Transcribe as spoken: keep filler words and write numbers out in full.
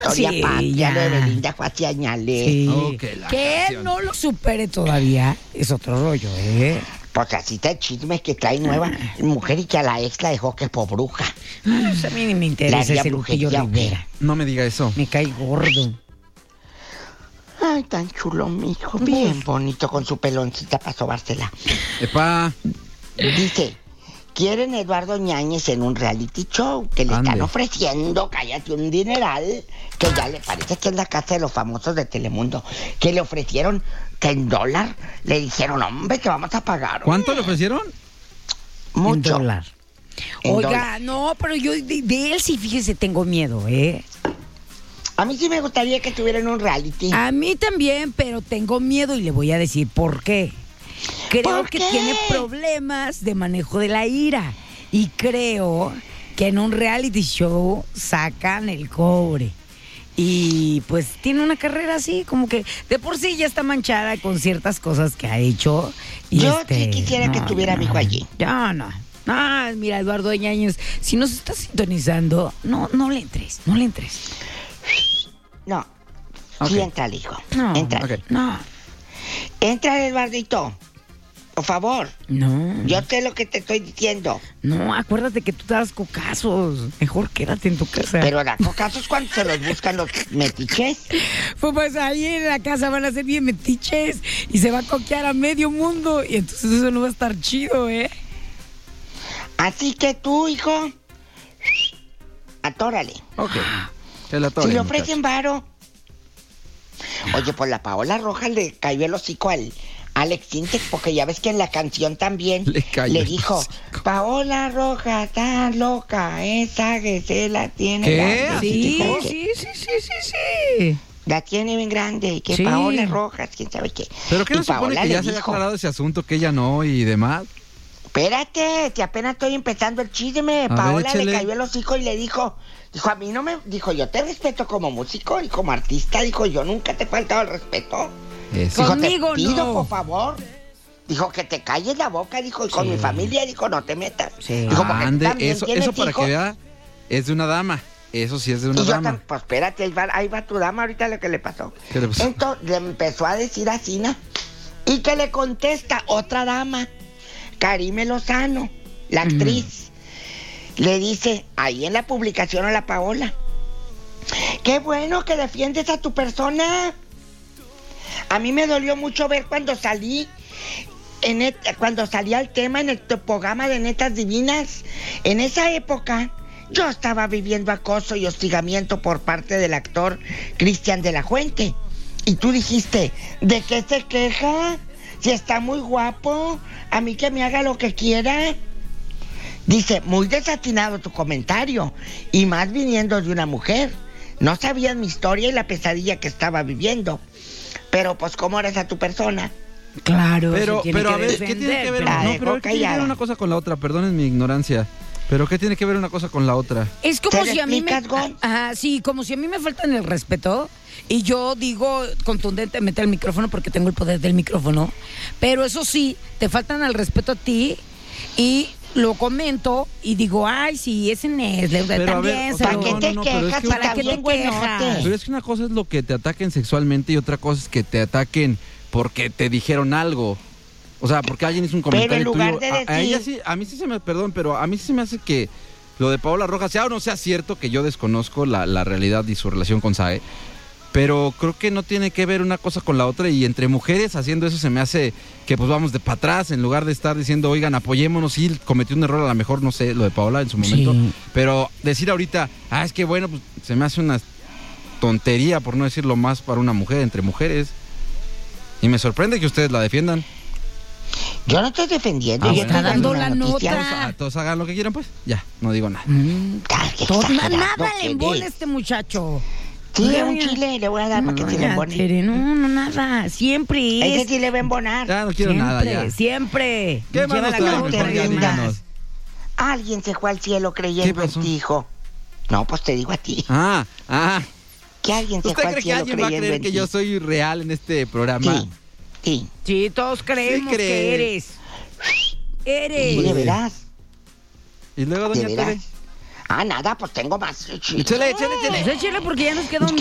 Victoria Sí, Patria, ya. lo de Belinda fue hace añales. Sí. Oh, que la que él canción. no lo supere todavía es otro rollo, ¿eh? Pues así está el chisme que trae nueva mujer y que a la ex la dejó que por bruja. Pues a mí ni me interesa La ese haría Lupillo brujería, ¿o qué? Rivera. No me diga eso. Me cae gordo. Ay, tan chulo, mijo. Bien bonito con su peloncita para sobársela. Epa. Dice, quieren Eduardo Ñañez en un reality show que le Ande. están ofreciendo, cállate, un dineral, que ya le parece que es la casa de los famosos de Telemundo, que le ofrecieron que en dólar le dijeron, hombre, que vamos a pagar. ¿Cuánto le ofrecieron? Mucho. En dólar. En Oiga, dólar. no, pero yo de, de él sí, fíjese, tengo miedo, ¿eh? A mí sí me gustaría que estuviera en un reality. A mí también, pero tengo miedo y le voy a decir por qué. Creo ¿Por que qué? tiene problemas de manejo de la ira. Y creo que en un reality show sacan el cobre. Y pues tiene una carrera así, como que de por sí ya está manchada con ciertas cosas que ha hecho. Y Yo este, sí quisiera que estuviera mi hijo allí. Ya no. Ah, mira, Eduardo Ñañez, si nos estás sintonizando, no, no le entres, no le entres. No. Ok. Sí, entra el hijo. No, Entra. Ok. no, Entra, Eduardito. Por favor. no. Yo sé lo que te estoy diciendo. No, acuérdate que tú te das cocazos. Mejor quédate en tu casa. Pero da cocazos cuando se los buscan los metiches. Pues, pues ahí en la casa van a ser bien metiches y se va a coquear a medio mundo. Y entonces eso no va a estar chido, ¿eh? Así que tú, hijo, atórale. Ok. Se la Si tole, le muchacho. ofrecen varo. Oye, pues la Paola Rojas le cayó el hocico al Alex Sintek, porque ya ves que en la canción también Le cayó el dijo, hocico. Paola Rojas está loca, esa que se la tiene ¿Qué? grande. Sí, Dijo que sí, sí, sí, sí, sí. La tiene bien grande, y que Sí. Paola Rojas, quién sabe qué. ¿Pero qué Y no se supone Paola que le ya se había dijo, aclarado ese asunto, que ella no y demás? espérate, que apenas estoy empezando el chisme. A ver, Paola le échele. cayó el hocico y le dijo, dijo, a mí no me, dijo, yo te respeto como músico y como artista, dijo, yo nunca te he faltado el respeto. Eso. Dijo, Conmigo te pido, no. por favor. Dijo, que te calles la boca, dijo, y con Sí. mi familia, dijo, no te metas. Sí. Dijo, porque tú Ande, también eso, tienes eso para hijos. que vea, es de una dama. Eso sí es de una Y yo dama. tam- pues espérate, ahí va, ahí va tu dama ahorita lo que le pasó. ¿Qué le pasó? Entonces le empezó a decir a Sina y que le contesta otra dama, Karime Lozano, la actriz. Le dice ahí en la publicación a la Paola, qué bueno que defiendes a tu persona. A mí me dolió mucho ver cuando salí, en net- cuando salía el tema en el t- programa de Netas Divinas. En esa época yo estaba viviendo acoso y hostigamiento por parte del actor Cristian de la Fuente. Y tú dijiste, ¿de qué se queja? Si está muy guapo, a mí que me haga lo que quiera. Dice, muy desatinado tu comentario, y más viniendo de una mujer. No sabías mi historia y la pesadilla que estaba viviendo. Pero pues, ¿cómo eres a tu persona? Claro, Pero, se tiene pero que a ver, ¿qué defender, tiene que ver? pero- La No, dejó pero ¿qué tiene que ver callada. una cosa con la otra? Perdonen mi ignorancia. ¿Pero qué tiene que ver una cosa con la otra? Es como ¿Te si a mí me... explicas, Gon? Ajá, sí, como si a mí me faltan el respeto y yo digo contundentemente el micrófono porque tengo el poder del micrófono, pero eso sí, te faltan el respeto a ti y lo comento y digo, ay, sí, ese Nesle Pero, a ver, también o se sea, lo... ¿Para qué no, te no, pero es quejas? que- Si ¿Para está qué te bien buenote. quejas? Pero es que una cosa es lo que te ataquen sexualmente y otra cosa es que te ataquen porque te dijeron algo. O sea, porque alguien hizo un Pero en comentario lugar tuyo. de A- a, decir- ella sí, a mí sí se me, perdón, pero a mí sí se me hace que lo de Paola Rojas, sea o no sea cierto, que yo desconozco la, la realidad y su relación con Sae, pero creo que no tiene que ver una cosa con la otra, y entre mujeres haciendo eso se me hace que pues vamos de para atrás en lugar de estar diciendo, oigan, apoyémonos. Sí, cometió un error, a lo mejor, no sé, lo de Paola en su momento, Sí. pero decir ahorita, ah, es que bueno, pues se me hace una tontería, por no decirlo más, para una mujer, entre mujeres. Y me sorprende que ustedes la defiendan. Yo no estoy defendiendo. Ah, yo bueno. estoy Está dando una la noticia. nota. Todos, ah, todos hagan lo que quieran, pues. Ya, no digo nada. Mm, Ay, qué todo- na- exagerado nada que le embola eres. este muchacho. Sí, Ya, un ya. chile le voy a dar para que se le ya, embone. Tere, no, no, nada. Siempre Ese es. sí le va a embonar. Ya no quiero siempre, nada, ya. siempre. ¿Qué más Lleva nos la trae? contra Mejor ya de más. díganos. Alguien se fue al cielo ¿Qué creyendo en pasó? ti, hijo. No, pues te digo a ti. Ah, ah. Que alguien se ¿Usted fue al cree que cielo alguien va a creyendo creer en que ti. yo soy real en este programa? Sí, sí. Sí, todos creemos Sí cree. que eres. Eres. Sí, de veras. Y luego, De doña veras. Tere. Ah, nada, pues tengo más. Échale, échale, échale. Pues échale porque ya nos quedó un